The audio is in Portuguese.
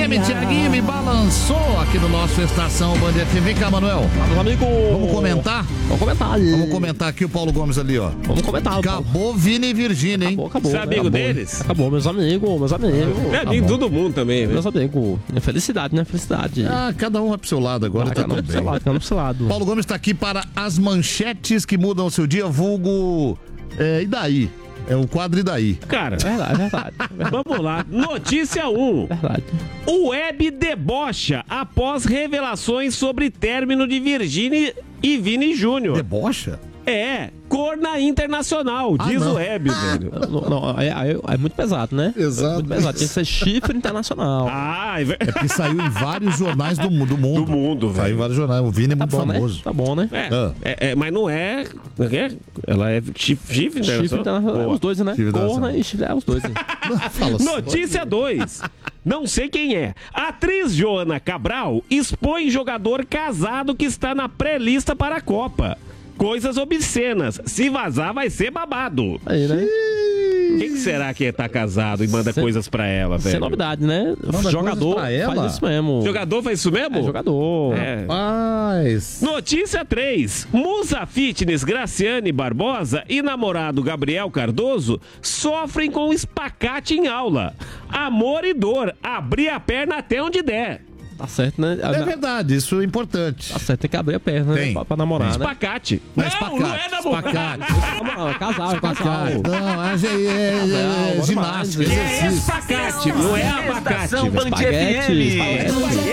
Tiaguinho me balançou aqui no nosso Estação Band FM. Vem cá, Manuel. Meu amigo. Vamos comentar? Vamos comentar. Vamos comentar aqui o Paulo Gomes ali, ó. Vamos comentar. Acabou Vini e Virgínia, hein? Acabou. Você é amigo deles? Acabou, meus amigos. É amigo de todo mundo também, né? Meus amigos. Felicidade, né? Felicidade. Ah, cada um vai pro seu lado agora, tá tudo bem. Cada um pro seu lado. Paulo Gomes tá aqui para as manchetes que mudam o seu dia, vulgo... E daí? É o quadro E daí? Cara, Verdade. vamos lá. Notícia 1. Verdade. O Web debocha após revelações sobre término de Virgínia e Vini Júnior. Debocha? Corna internacional, diz não. o Web, velho. É muito pesado, né? Exato. É muito pesado. Tinha que ser chifre internacional. É porque saiu em vários jornais do mundo. Do mundo, Saiu em velho. vários jornais. O Vini é Tá muito bom, né? famoso. Tá bom, né? Mas não é. Ela é chifre internacional. Chifre internacional. É os dois, né? Chifre internacional. Corna e chifre. É os dois. Né? Fala assim. Notícia 2. Não sei quem é. A atriz Joana Cabral expõe jogador casado que está na pré-lista para a Copa. Coisas obscenas. Se vazar, vai ser babado. Aí, né? Quem que será que tá casado e manda coisas pra ela, velho? Sem novidade, né? Manda Jogador coisas pra ela? faz isso mesmo. Jogador faz isso mesmo? Jogador. É. Rapaz. Notícia 3. Musa Fitness Graciane Barbosa e namorado Gabriel Cardoso sofrem com espacate em aula. Amor e dor. Abrir a perna até onde der. Tá certo, né? É verdade, isso é importante. Tá certo, tem que abrir a perna, Tem. né? Pra namorar, né? Espacate. Mas Não é namorado. Casal, casal. Não, mas é ginástica, demais. É exercício. espacate, não é abacate. Estação Band Espaguete, FM. espaguete.